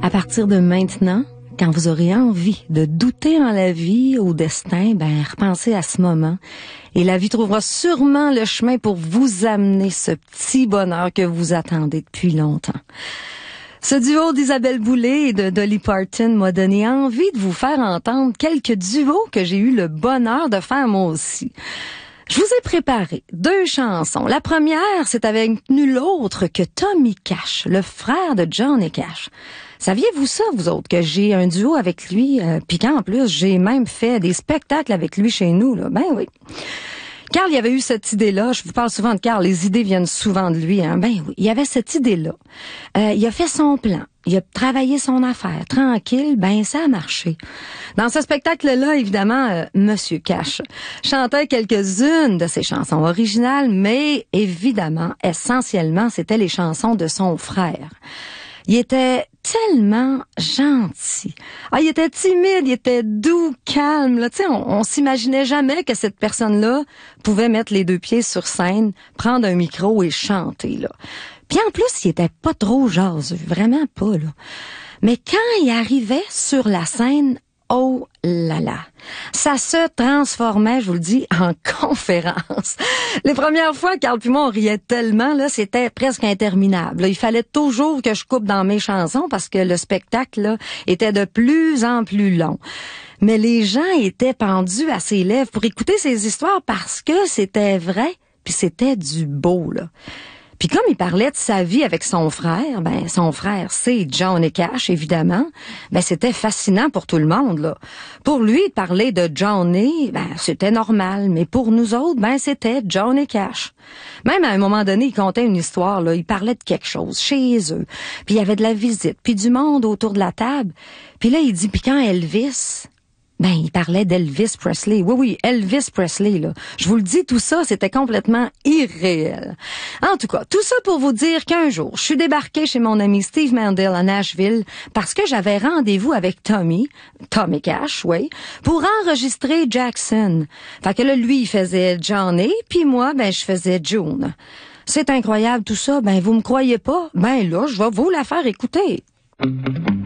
À partir de maintenant, quand vous aurez envie de douter en la vie, au destin, repensez à ce moment. Et la vie trouvera sûrement le chemin pour vous amener ce petit bonheur que vous attendez depuis longtemps. Ce duo d'Isabelle Boulay et de Dolly Parton m'a donné envie de vous faire entendre quelques duos que j'ai eu le bonheur de faire moi aussi. Je vous ai préparé 2 chansons. La première, c'est avec nul autre que Tommy Cash, le frère de Johnny Cash. Saviez-vous ça, vous autres, que j'ai un duo avec lui, puis qu'en plus, j'ai même fait des spectacles avec lui chez nous, là? Ben oui. Carl, il avait eu cette idée-là. Je vous parle souvent de Carl. Les idées viennent souvent de lui, hein. Ben oui. Il avait cette idée-là. Il a fait son plan. Il a travaillé son affaire. Tranquille. Ben, ça a marché. Dans ce spectacle-là, évidemment, Monsieur Cash chantait quelques-unes de ses chansons originales, mais évidemment, essentiellement, c'était les chansons de son frère. Il était tellement gentil. Il était timide, il était doux, calme. Là, tu sais, on s'imaginait jamais que cette personne-là pouvait mettre les 2 pieds sur scène, prendre un micro et chanter. Là. Puis en plus, il était pas trop jaseux, vraiment pas. Là. Mais quand il arrivait sur la scène, oh là là, ça se transformait, je vous le dis, en conférence. Les premières fois, Carl puis moi, on riait tellement, là, c'était presque interminable. Là, il fallait toujours que je coupe dans mes chansons parce que le spectacle là, était de plus en plus long. Mais les gens étaient pendus à ses lèvres pour écouter ses histoires parce que c'était vrai, puis c'était du beau, là. Puis comme il parlait de sa vie avec son frère, son frère, c'est Johnny Cash, évidemment, c'était fascinant pour tout le monde, là. Pour lui, parler de Johnny, c'était normal, mais pour nous autres, c'était Johnny Cash. Même à un moment donné, il contait une histoire, là, il parlait de quelque chose chez eux, puis il y avait de la visite, puis du monde autour de la table. Puis là, il dit, puis quand Elvis... il parlait d'Elvis Presley. Oui, Elvis Presley, là. Je vous le dis, tout ça, c'était complètement irréel. En tout cas, tout ça pour vous dire qu'un jour, je suis débarquée chez mon ami Steve Mandel à Nashville parce que j'avais rendez-vous avec Tommy Cash, oui, pour enregistrer Jackson. Fait que là, lui, il faisait Johnny, puis moi, je faisais June. C'est incroyable tout ça. Vous me croyez pas? Là, je vais vous la faire écouter.